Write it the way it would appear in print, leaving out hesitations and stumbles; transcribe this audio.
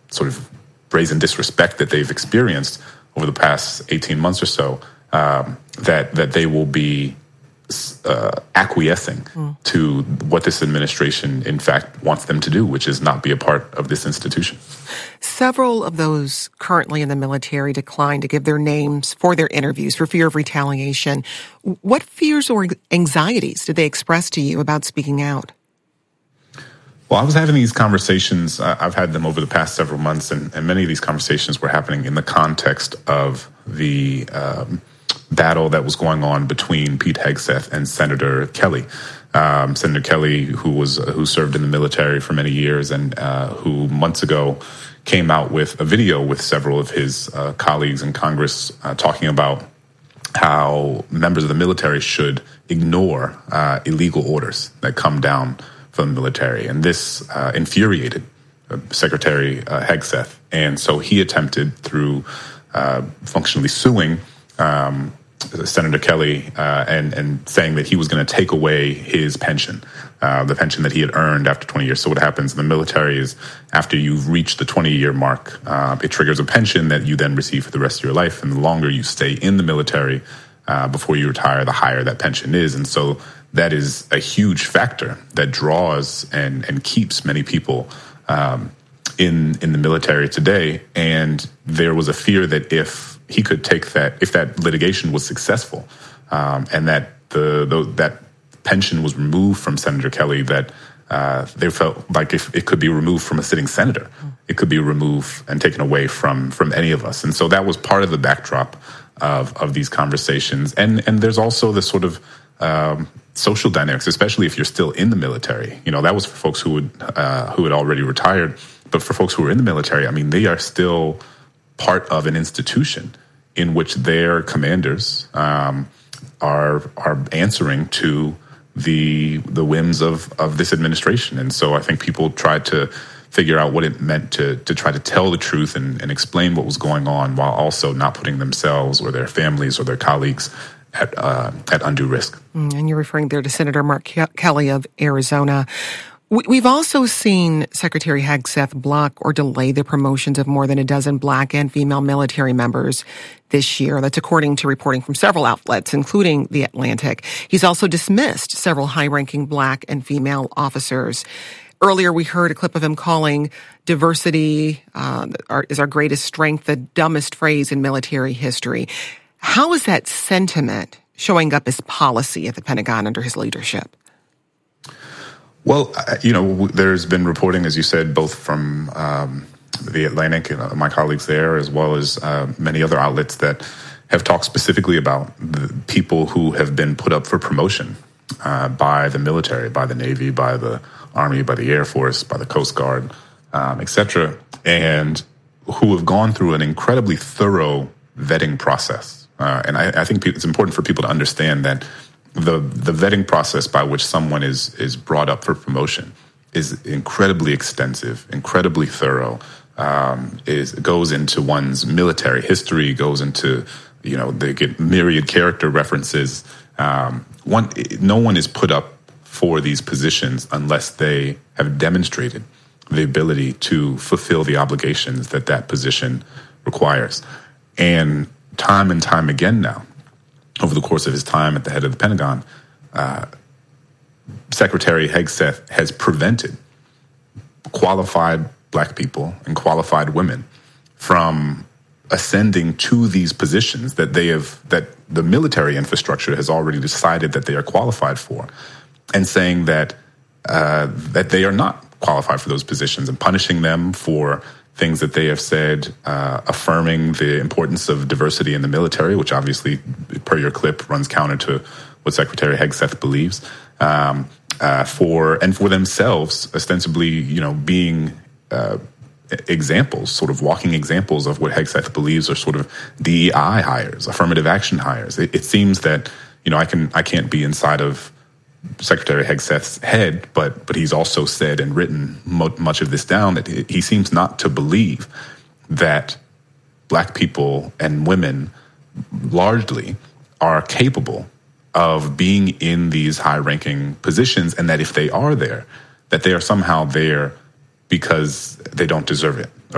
sort of brazen disrespect that they've experienced over the past 18 months or so, that they will be acquiescing to what this administration, in fact, wants them to do, which is not be a part of this institution. Several of those currently in the military declined to give their names for their interviews for fear of retaliation. What fears or anxieties did they express to you about speaking out? Well, I was having these conversations. I've had them over the past several months, and many of these conversations were happening in the context of the battle that was going on between Pete Hegseth and Senator Kelly. Senator Kelly, who served in the military for many years and who months ago came out with a video with several of his colleagues in Congress talking about how members of the military should ignore illegal orders that come down from the military. And this infuriated Secretary Hegseth. And so he attempted, through functionally suing Senator Kelly and saying that he was going to take away his pension, the pension that he had earned after 20 years. So what happens in the military is after you've reached the 20-year mark, it triggers a pension that you then receive for the rest of your life. And the longer you stay in the military before you retire, the higher that pension is. And so that is a huge factor that draws and keeps many people in the military today. And there was a fear that if he could take that, if that litigation was successful, and that that pension was removed from Senator Kelly, that they felt like if it could be removed from a sitting senator, it could be removed and taken away from any of us. And so that was part of the backdrop of these conversations. And there's also this sort of social dynamics, especially if you're still in the military. You know, that was for folks who had already retired, but for folks who are in the military, I mean, they are still part of an institution in which their commanders are answering to the whims of this administration. And so I think people tried to figure out what it meant to try to tell the truth and explain what was going on, while also not putting themselves or their families or their colleagues at undue risk. And you're referring there to Senator Mark Kelly of Arizona. We've also seen Secretary Hegseth block or delay the promotions of more than a dozen Black and female military members this year. That's according to reporting from several outlets, including The Atlantic. He's also dismissed several high-ranking Black and female officers. Earlier, we heard a clip of him calling diversity is our greatest strength the dumbest phrase in military history. How is that sentiment showing up as policy at the Pentagon under his leadership? Well, you know, there's been reporting, as you said, both from The Atlantic and my colleagues there, as well as many other outlets that have talked specifically about the people who have been put up for promotion by the military, by the Navy, by the Army, by the Air Force, by the Coast Guard, et cetera, and who have gone through an incredibly thorough vetting process. And I think it's important for people to understand that the vetting process by which someone is brought up for promotion is incredibly extensive, incredibly thorough. Goes into one's military history, goes into, you know, they get myriad character references. No one is put up for these positions unless they have demonstrated the ability to fulfill the obligations that position requires. And time again now, over the course of his time at the head of the Pentagon, Secretary Hegseth has prevented qualified Black people and qualified women from ascending to these positions that the military infrastructure has already decided that they are qualified for, and saying that they are not qualified for those positions, and punishing them for things that they have said, affirming the importance of diversity in the military, which obviously, per your clip, runs counter to what Secretary Hegseth believes, for themselves, ostensibly, you know, being examples, sort of walking examples of what Hegseth believes are sort of DEI hires, affirmative action hires. It seems that, you know, I can't be inside of Secretary Hegseth's head, but he's also said and written much of this down, that he seems not to believe that Black people and women largely are capable of being in these high-ranking positions, and that if they are there, that they are somehow there because they don't deserve it,